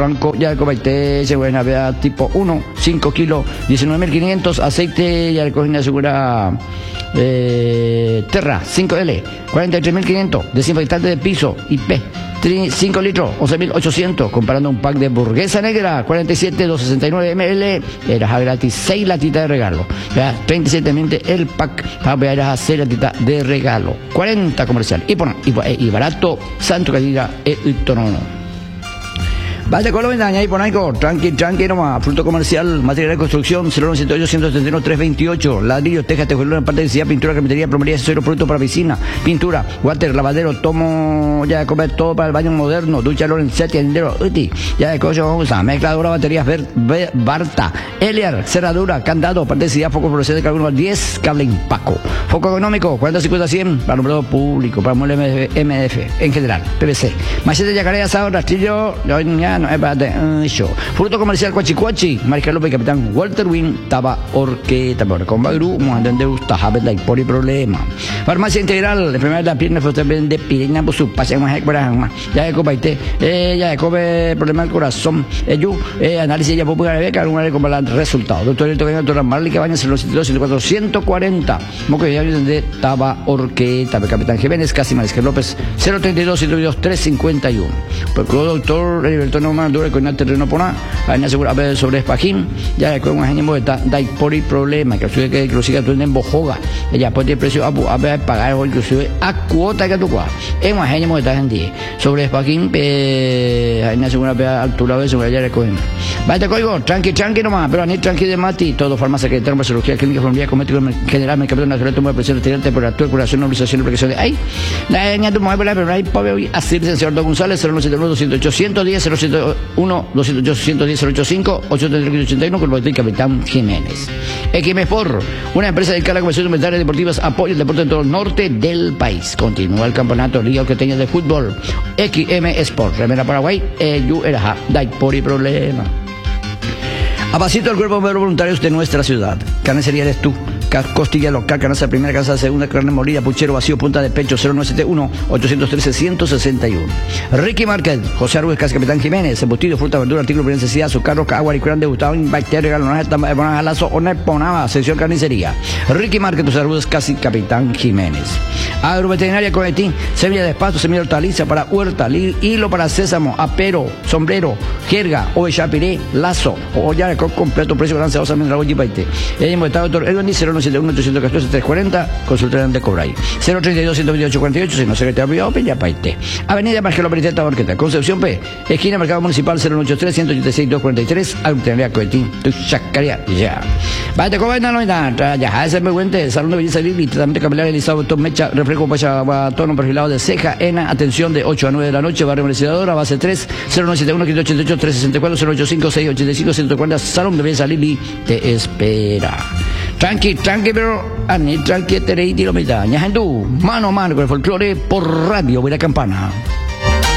Franco, ya de Cobaité, se buena vea tipo 1, 5 kilos, 19.500, aceite, ya de cocina segura Terra, 5L, 43.500, desinfectante de piso, IP, 5 litros, 11.800, comparando un pack de hamburguesa negra, 47,269 ml, eras gratis 6 latitas de regalo, ¿verdad? 37 el pack, para a 6 latitas de regalo, 40 comercial, y barato, Santo Cadira, Tonono. Vaya Colombia, ahí por ahí, tranqui nomás, fruto comercial, material de construcción, 0978-171-328, ladrillos, tejas, tejuelos, parte de densidad, pintura, carpintería, plomería, accesorio, producto para piscina, pintura, water, lavadero, tomo, ya de comer todo para el baño moderno, ducha, Lorenzetti, andero, uti, ya de coche, vamos a mezcladora, baterías, Barta, Eliar, cerradura, candado, parte de densidad, foco fluorescente, carbono 10, cable Impaco, foco económico, 40-50-100, para nombrado público, para mueble MDF, en general, PVC, machete, yacaré, asado, rastrillo, no es para show. Fruto comercial Cuachicuachi, Mariscal López, Capitán Walter Win, Taba Orqueta, con Bagru, Mohamed de Ustajabet, like por el problema. Farmacia Integral, la primera de la pierna, fue también de Pirina, por su pase, ya de Copaité, ya de Cope, problema del corazón, análisis ya popular, beca, alguna vez como el resultado. Doctor Elton, doctora Marley, que baña en los 104, 140, Moco de Taba Orqueta, Capitán Jiménez, casi Mariscal López, 032, 122, 351. Pues, doctor Heriberto Norman, dura con el terreno por nada, hay una segura sobre espajín, ya con un año de dai por el problema, que lo siga tú en Bojoga, ella puede el precio a pagar o inclusive a cuota que tú cuas, en un año de gente, sobre espajín, hay una segura altura de seguridad ya recogen. Vaya código, tranqui nomás, pero ni tranqui de mati, todo farmacia que tenemos, cirugía clínica, familiar, cosmético, general, medicamento natural, toma de presión arterial, temperatura, curación, normalización, aplicación de ahí, la niña tu mujer, pero hay pobre hoy, así, señor Don González, 091 208 110 071 208 110 085 831 con el Capitán Jiménez. XM Sport, una empresa dedicada a la comercio de inventarios deportivas, apoya el deporte en todo el norte del país. Continúa el campeonato Liga Queteña de fútbol. XM Sport, Remera Paraguay, Eraja, Dai por y problema. Apacito del cuerpo de voluntarios de nuestra ciudad. Carnicería eres tú. Costilla local, canasta primera, canasta segunda, carne molida, puchero vacío, punta de pecho, 0971-813-161. Ricky Market, José Arúez, casi Capitán Jiménez, embutido, fruta, verdura, artículo de necesidad, azúcar, agua, licuran degustado, bacteria, galonaje, alazo, ponaba, sección carnicería. Ricky Market, José Arúez, casi Capitán Jiménez. Agroveterinaria Conetín, semilla de pasto, semilla de hortaliza para huerta, hilo para sésamo, apero, sombrero, jerga, oveja piré, lazo, olla de coco completo, precio gran, ceosa, mineral, y paite. Hemos estado, doctor Edwin, 091-814-340, consulta de Cobray. 032-128-48, si no se te ha olvidado, ya paite. Avenida Marcelo Periteta, Orqueta, Concepción P, esquina Mercado Municipal, 083-186-243, Agroveterinaria Conetín, tu chacaria, ya. Vaya, ¿cómo ven? Ya, ese es muy buen salón de belleza Lili, tratamiento capilar, Elizabeth Mecha, reflejo para tono perfilado de ceja, ENA, atención de 8 a 9 de la noche, barrio Merecedora, base 3, 0971-588-364-085-685-140, salón de belleza Lili, te espera. Tranqui, pero tranqui, tereiti lo mitad. Ñajendú, mano a mano con el folclore por Radio Buena Campana.